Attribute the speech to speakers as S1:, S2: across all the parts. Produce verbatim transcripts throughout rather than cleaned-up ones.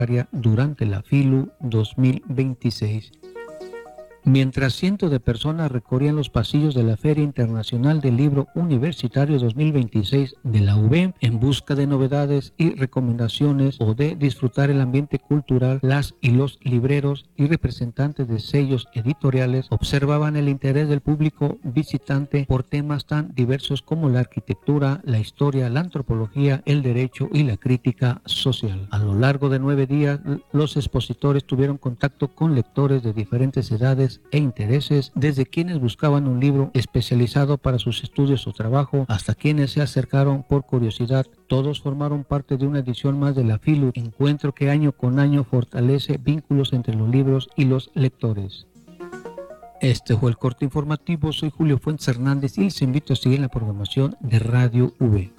S1: durante la FILU dos mil veintiséis. Mientras cientos de personas recorrían los pasillos de la Feria Internacional del Libro Universitario dos mil veintiséis de la U B en busca de novedades y recomendaciones o de disfrutar el ambiente cultural, las y los libreros y representantes de sellos editoriales observaban el interés del público visitante por temas tan diversos como la arquitectura, la historia, la antropología, el derecho y la crítica social. A lo largo de nueve días, los expositores tuvieron contacto con lectores de diferentes edades e intereses, desde quienes buscaban un libro especializado para sus estudios o trabajo, hasta quienes se acercaron por curiosidad. Todos formaron parte de una edición más de la FILU, encuentro que año con año fortalece vínculos entre los libros y los lectores. Este fue el corte informativo. Soy Julio Fuentes Hernández y les invito a seguir la programación de Radio V.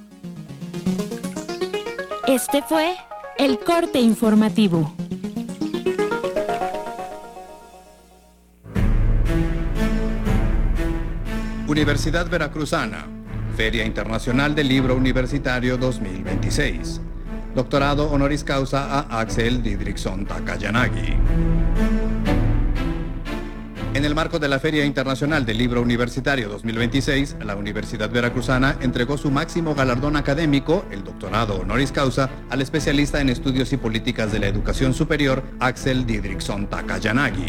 S2: Este fue el corte informativo.
S3: Universidad Veracruzana, Feria Internacional del Libro Universitario dos mil veintiséis. Doctorado honoris causa a Axel Didriksson Takayanagi. En el marco de la Feria Internacional del Libro Universitario dos mil veintiséis, la Universidad Veracruzana entregó su máximo galardón académico, el doctorado honoris causa, al especialista en estudios y políticas de la educación superior, Axel Didriksson Takayanagi.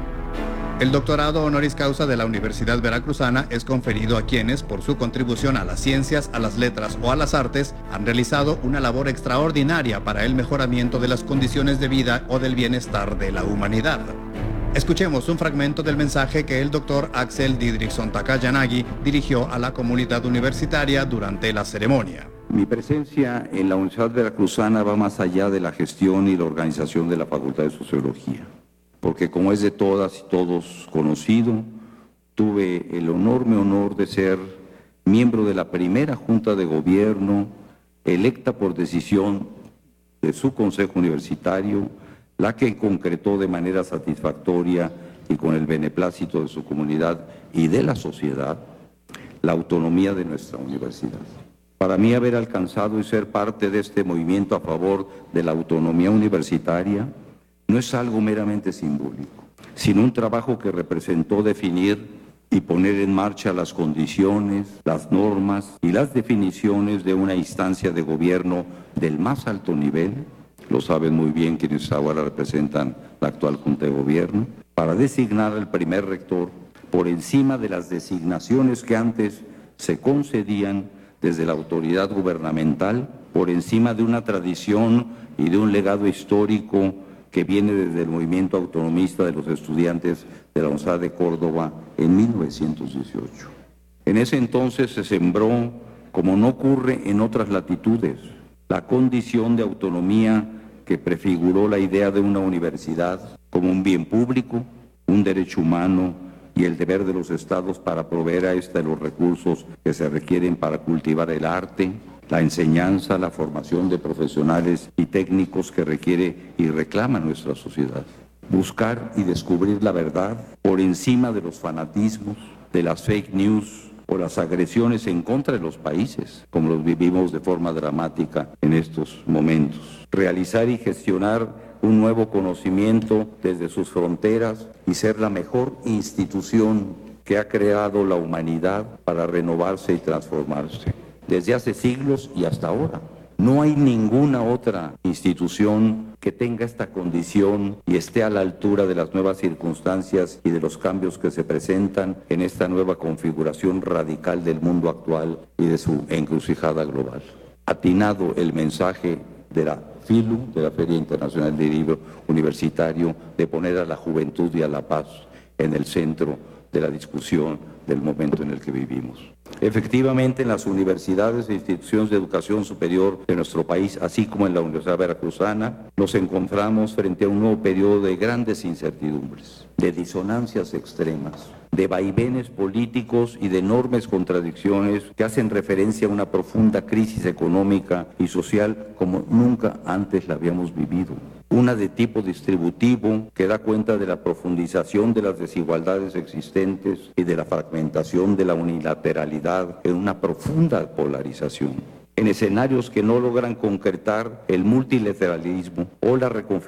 S3: El doctorado honoris causa de la Universidad Veracruzana es conferido a quienes, por su contribución a las ciencias, a las letras o a las artes, han realizado una labor extraordinaria para el mejoramiento de las condiciones de vida o del bienestar de la humanidad. Escuchemos un fragmento del mensaje que el doctor Axel Didriksson Takayanagi dirigió a la comunidad universitaria durante la ceremonia.
S4: Mi presencia en la Universidad Veracruzana va más allá de la gestión y la organización de la Facultad de Sociología, porque como es de todas y todos conocido, tuve el enorme honor de ser miembro de la primera Junta de Gobierno electa por decisión de su Consejo Universitario, la que concretó de manera satisfactoria y con el beneplácito de su comunidad y de la sociedad la autonomía de nuestra universidad. Para mí, haber alcanzado y ser parte de este movimiento a favor de la autonomía universitaria no es algo meramente simbólico, sino un trabajo que representó definir y poner en marcha las condiciones, las normas y las definiciones de una instancia de gobierno del más alto nivel, lo saben muy bien quienes ahora representan la actual Junta de Gobierno, para designar al primer rector por encima de las designaciones que antes se concedían desde la autoridad gubernamental, por encima de una tradición y de un legado histórico que viene desde el movimiento autonomista de los estudiantes de la Universidad de Córdoba en mil novecientos dieciocho. En ese entonces se sembró, como no ocurre en otras latitudes, la condición de autonomía que prefiguró la idea de una universidad como un bien público, un derecho humano y el deber de los estados para proveer a ésta de los recursos que se requieren para cultivar el arte, la enseñanza, la formación de profesionales y técnicos que requiere y reclama nuestra sociedad. Buscar y descubrir la verdad por encima de los fanatismos, de las fake news o las agresiones en contra de los países, como los vivimos de forma dramática en estos momentos. Realizar y gestionar un nuevo conocimiento desde sus fronteras y ser la mejor institución que ha creado la humanidad para renovarse y transformarse. Desde hace siglos y hasta ahora. No hay ninguna otra institución que tenga esta condición y esté a la altura de las nuevas circunstancias y de los cambios que se presentan en esta nueva configuración radical del mundo actual y de su encrucijada global. Atinado el mensaje de la FILU, de la Feria Internacional del Libro Universitario, de poner a la juventud y a la paz en el centro de la discusión del momento en el que vivimos. Efectivamente, en las universidades e instituciones de educación superior de nuestro país, así como en la Universidad Veracruzana, nos encontramos frente a un nuevo periodo de grandes incertidumbres, de disonancias extremas, de vaivenes políticos y de enormes contradicciones que hacen referencia a una profunda crisis económica y social como nunca antes la habíamos vivido. Una de tipo distributivo que da cuenta de la profundización de las desigualdades existentes y de la fragmentación de la unilateralidad en una profunda polarización. En escenarios que no logran concretar el multilateralismo o la reconfiguración